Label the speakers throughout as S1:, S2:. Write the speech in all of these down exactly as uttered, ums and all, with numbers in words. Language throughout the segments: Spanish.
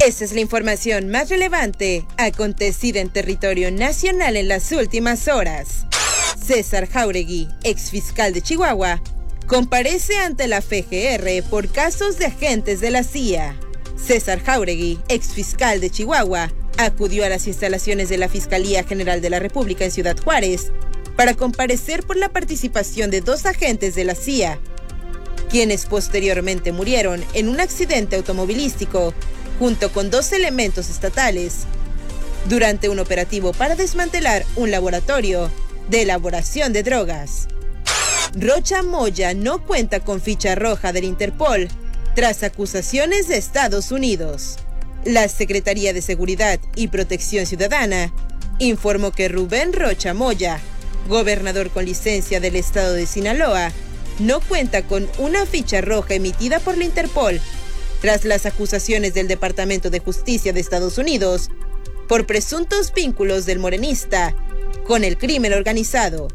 S1: Esta es la información más relevante acontecida en territorio nacional en las últimas horas. César Jáuregui, exfiscal de Chihuahua, comparece ante la F G R por casos de agentes de la C I A. César Jáuregui, exfiscal de Chihuahua, acudió a las instalaciones de la Fiscalía General de la República en Ciudad Juárez para comparecer por la participación de dos agentes de la C I A, quienes posteriormente murieron en un accidente automovilístico junto con dos elementos estatales durante un operativo para desmantelar un laboratorio de elaboración de drogas. Rocha Moya no cuenta con ficha roja del Interpol tras acusaciones de Estados Unidos. La Secretaría de Seguridad y Protección Ciudadana informó que Rubén Rocha Moya, gobernador con licencia del estado de Sinaloa, no cuenta con una ficha roja emitida por la Interpol tras las acusaciones del Departamento de Justicia de Estados Unidos por presuntos vínculos del morenista con el crimen organizado.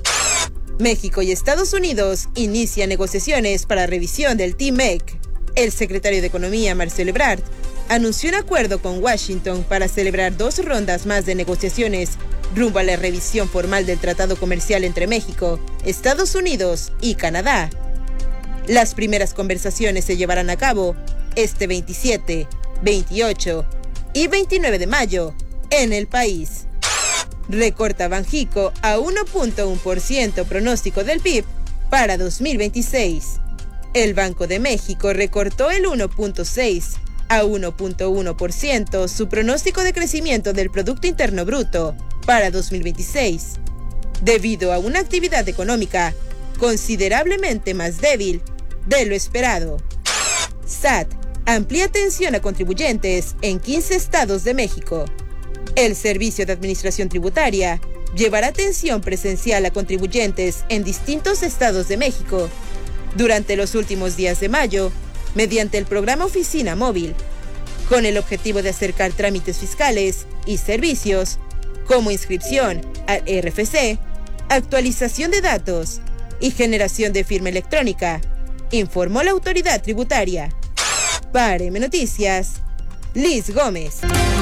S1: México y Estados Unidos inician negociaciones para revisión del T M E C. El secretario de Economía, Marcelo Ebrard, anunció un acuerdo con Washington para celebrar dos rondas más de negociaciones rumbo a la revisión formal del Tratado Comercial entre México, Estados Unidos y Canadá. Las primeras conversaciones se llevarán a cabo este veintisiete, veintiocho y veintinueve de mayo en el país. Recorta Banjico a uno punto uno por ciento pronóstico del P I B para dos mil veintiséis. El Banco de México recortó el uno punto seis a uno punto uno por ciento su pronóstico de crecimiento del Producto Interno Bruto para dos mil veintiséis, debido a una actividad económica considerablemente más débil de lo esperado. S A T amplía atención a contribuyentes en quince estados de México. El Servicio de Administración Tributaria llevará atención presencial a contribuyentes en distintos estados de México durante los últimos días de mayo, mediante el programa Oficina Móvil, con el objetivo de acercar trámites fiscales y servicios como inscripción al R F C, actualización de datos y generación de firma electrónica, informó la autoridad tributaria. Para M Noticias, Liz Gómez.